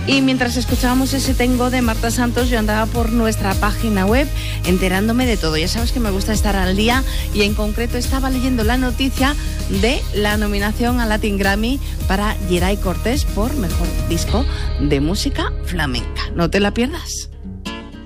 Y mientras escuchábamos ese Tengo de Marta Santos, yo andaba por nuestra página web enterándome de todo. Ya sabes que me gusta estar al día y en concreto estaba leyendo la noticia de la nominación a Latin Grammy para Geray Cortés por Mejor Disco de Música Flamenca. No te la pierdas.